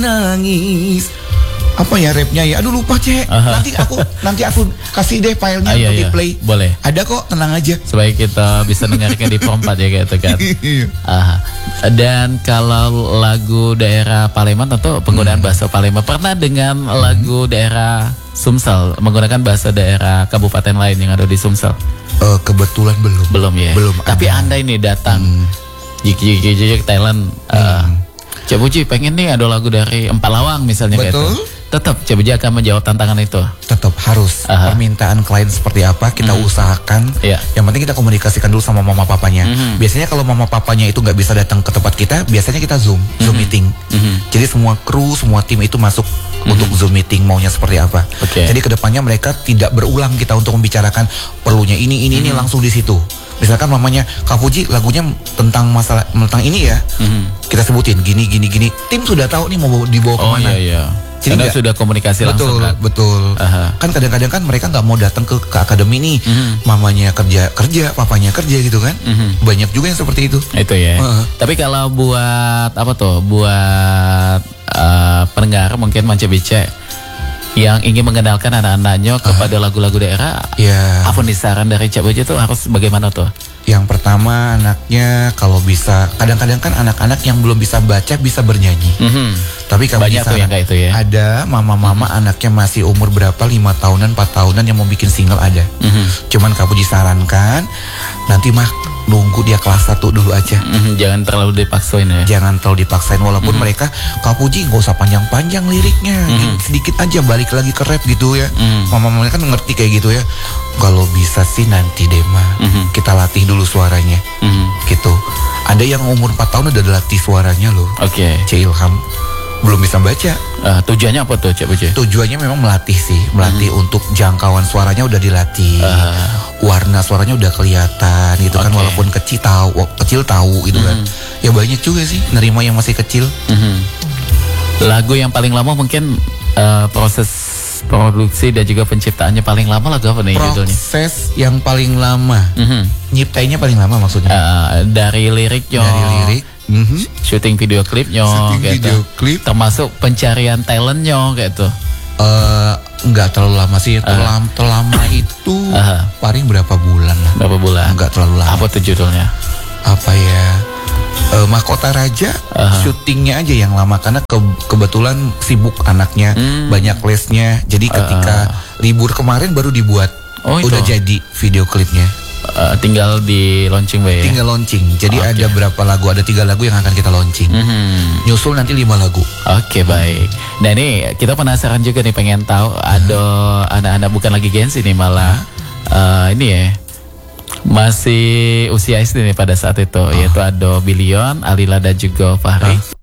nangis. Apa ya rapnya ya? Aduh lupa Cek. Nanti aku kasih deh filenya untuk di play. Boleh. Ada kok, tenang aja. Supaya kita bisa dengarkan di Pro4 ya gitu kan. Dan kalau lagu daerah Palembang tentu penggunaan bahasa Palembang. Pernah dengan lagu daerah Sumsel menggunakan bahasa daerah kabupaten lain yang ada di Sumsel? Kebetulan belum. Belum ya. Belum. Tapi Anda ini datang Jik Thailand. Cik Puji pengen nih ada lagu dari Empalawang misalnya. Betul. Gitu. Tetap Cik Puji akan menjawab tantangan itu. Tetap harus. Permintaan klien seperti apa kita usahakan. Yang penting kita komunikasikan dulu sama mama papanya. Biasanya kalau mama papanya itu nggak bisa datang ke tempat kita, biasanya kita zoom meeting. Jadi semua kru, semua tim itu masuk untuk zoom meeting maunya seperti apa. Jadi kedepannya mereka tidak berulang kita untuk membicarakan perlunya ini langsung di situ. Misalkan mamanya Kak Puji lagunya tentang masalah tentang ini ya, kita sebutin gini. Tim sudah tahu nih mau dibawa kemana. Jadi sudah komunikasi langsung kan? Betul. Kan kadang-kadang kan mereka nggak mau datang ke akademi nih, mamanya kerja, papanya kerja gitu kan. Banyak juga yang seperti itu. Itu ya. Tapi kalau buat apa tuh? Buat pendengar mungkin Mance Bice yang ingin mengenalkan anak-anaknya kepada lagu-lagu daerah, apa nih saran dari Cak Puji tuh harus bagaimana tuh? Yang pertama anaknya kalau bisa, kadang-kadang kan anak-anak yang belum bisa baca bisa bernyanyi. Tapi kami banyak tuh yang kayak itu ya. Ada mama-mama anaknya masih umur berapa 5 tahunan, 4 tahunan yang mau bikin single ada. Cuman Kak Puji sarankan nanti mah nunggu dia kelas 1 dulu aja. Jangan terlalu dipaksain ya. Jangan terlalu dipaksain walaupun mereka Kak Puji nggak usah panjang-panjang liriknya, sedikit aja balik lagi ke rap gitu ya. Mama-mama kan ngerti kayak gitu ya. Kalau bisa sih nanti deh kita latih dulu suaranya. Gitu. Ada yang umur 4 tahun udah latih suaranya loh. Cik Ilham belum bisa baca. Tujuannya apa tuh Cik Puji? Tujuannya memang melatih sih, melatih untuk jangkauan suaranya udah dilatih. Warna suaranya udah kelihatan gitu kan, walaupun kecil tahu gitu kan. Ya banyak juga sih nerima yang masih kecil. Lagu yang paling lama mungkin proses produksi dan juga penciptaannya paling lama lagu apa nih judulnya? Proses yang paling lama. Nyiptainnya paling lama maksudnya? Dari liriknya. Syuting video klipnya, termasuk pencarian talentnya kayak tuh. Enggak terlalu lama sih. Terlama itu paling berapa bulan lah. Berapa bulan? Enggak terlalu lama. Apa tuh judulnya? Apa ya? Mahkota Raja. Syutingnya aja yang lama karena kebetulan sibuk anaknya, banyak lesnya. Jadi ketika libur kemarin baru dibuat. Udah jadi video klipnya. Tinggal di launching ya? Tinggal launching. Jadi ada berapa lagu? Ada 3 lagu yang akan kita launching. Nyusul nanti 5 lagu. Baik. Nah ini kita penasaran juga nih, pengen tahu ada anak-anak bukan lagi Gen Z nih malah ini ya masih usia SD nih pada saat itu, yaitu ada Billion, Alila dan juga Fahri.